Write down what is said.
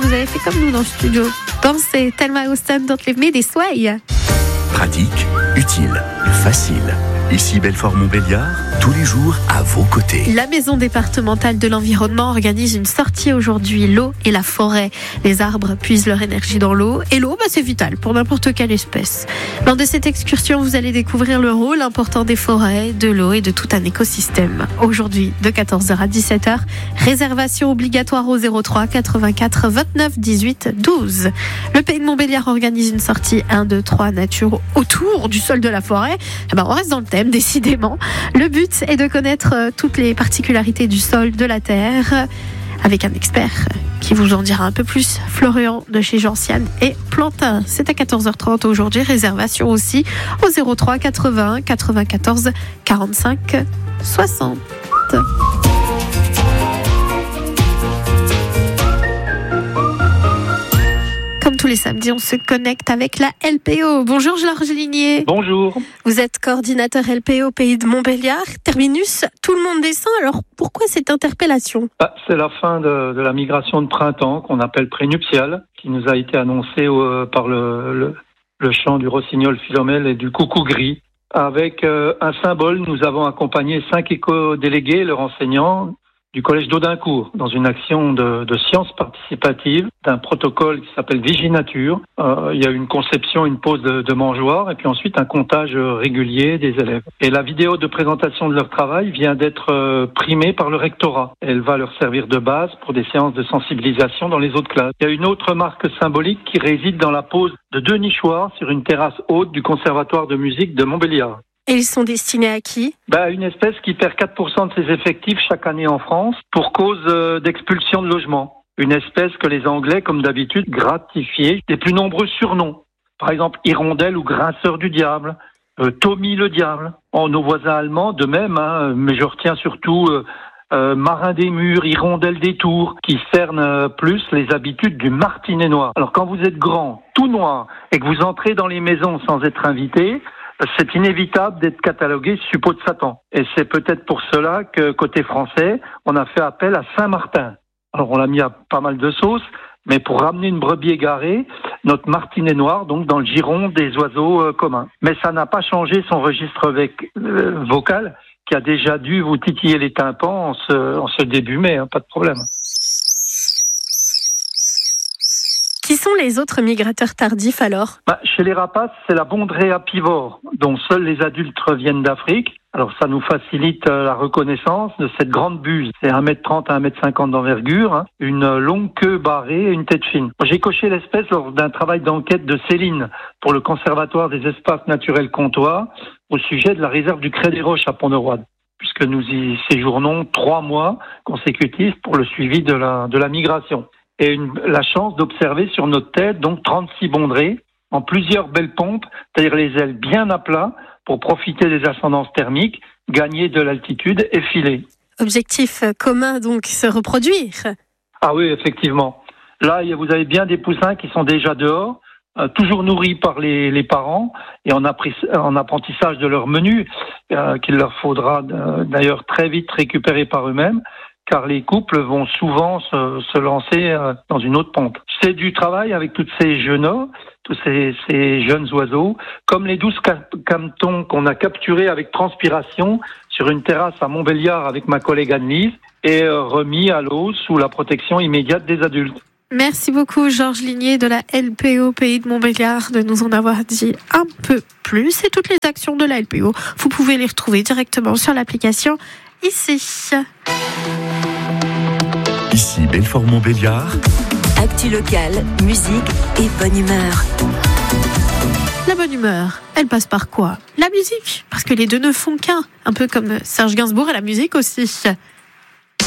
vous avez fait comme nous dans le studio. Dansez Thelma Houston, Don't Leave Me This Way. Pratique, utile, facile. Ici Belfort-Montbéliard, tous les jours à vos côtés. La maison départementale de l'environnement organise une sortie aujourd'hui, l'eau et la forêt. Les arbres puisent leur énergie dans l'eau et l'eau, c'est vital pour n'importe quelle espèce. Lors de cette excursion, vous allez découvrir le rôle important des forêts, de l'eau et de tout un écosystème. Aujourd'hui, de 14h à 17h, réservation obligatoire au 03 84 29 18 12. Le Pays de Montbéliard organise une sortie 1, 2, 3 nature autour du sol de la forêt. On reste dans le thème, décidément. Le but est de connaître toutes les particularités du sol, de la terre, avec un expert qui vous en dira un peu plus, Florian de chez Gentiane et Plantin. C'est à 14h30 aujourd'hui, réservation aussi au 03 80 94 45 60. Comme tous les samedis, on se connecte avec la LPO. Bonjour Georges Ligné. Bonjour. Vous êtes coordinateur LPO Pays de Montbéliard. Terminus, tout le monde descend. Alors pourquoi cette interpellation ? C'est la fin de la migration de printemps qu'on appelle prénuptiale, qui nous a été annoncée par le chant du rossignol Philomèle et du coucou gris. Avec un symbole, nous avons accompagné 5 éco-délégués et leurs enseignants du collège d'Audincourt dans une action de sciences participatives d'un protocole qui s'appelle Viginature. Il y a eu une conception, une pause de mangeoire et puis ensuite un comptage régulier des élèves. Et la vidéo de présentation de leur travail vient d'être primée par le rectorat. Elle va leur servir de base pour des séances de sensibilisation dans les autres classes. Il y a une autre marque symbolique qui réside dans la pose de 2 nichoirs sur une terrasse haute du Conservatoire de musique de Montbéliard. Et ils sont destinés à qui ? Une espèce qui perd 4% de ses effectifs chaque année en France pour cause d'expulsion de logement. Une espèce que les Anglais, comme d'habitude, gratifiaient des plus nombreux surnoms. Par exemple, hirondelle ou grinceur du diable, Tommy le diable. Nos voisins allemands, de même, mais je retiens surtout marin des murs, hirondelle des tours, qui cernent plus les habitudes du martinet noir. Alors quand vous êtes grand, tout noir, et que vous entrez dans les maisons sans être invité, c'est inévitable d'être catalogué suppôt de Satan. Et c'est peut-être pour cela que, côté français, on a fait appel à Saint-Martin. Alors, on l'a mis à pas mal de sauces, mais pour ramener une brebis égarée, notre martinet noir, donc dans le giron des oiseaux communs. Mais ça n'a pas changé son registre vocal, qui a déjà dû vous titiller les tympans en ce début mai, pas de problème. Qui sont les autres migrateurs tardifs alors ? Chez les rapaces, c'est la bondrée apivore, dont seuls les adultes reviennent d'Afrique. Alors ça nous facilite la reconnaissance de cette grande buse. C'est 1m30 à 1m50 d'envergure, une longue queue barrée et une tête fine. J'ai coché l'espèce lors d'un travail d'enquête de Céline pour le Conservatoire des espaces naturels comtois au sujet de la réserve du Cré des Roches à Pont-de-Roide, puisque nous y séjournons 3 mois consécutifs pour le suivi de la migration. Et la chance d'observer sur notre tête donc 36 bondrées en plusieurs belles pompes, c'est-à-dire les ailes bien à plat pour profiter des ascendances thermiques, gagner de l'altitude et filer. Objectif commun donc, se reproduire. Ah oui, effectivement. Là, vous avez bien des poussins qui sont déjà dehors, toujours nourris par les parents et en apprentissage de leur menu, qu'il leur faudra d'ailleurs très vite récupérer par eux-mêmes, car les couples vont souvent se lancer dans une autre pompe. C'est du travail avec tous ces jeunes oiseaux, comme les 12 cametons qu'on a capturés avec transpiration sur une terrasse à Montbéliard avec ma collègue Anne-Lise et remis à l'eau sous la protection immédiate des adultes. Merci beaucoup Georges Ligné de la LPO Pays de Montbéliard de nous en avoir dit un peu plus. Et toutes les actions de la LPO, vous pouvez les retrouver directement sur l'application ici. Ici Belfort-Montbéliard. Actu locale, musique et bonne humeur. La bonne humeur, elle passe par quoi ? La musique, parce que les deux ne font qu'un. Un peu comme Serge Gainsbourg et la musique aussi.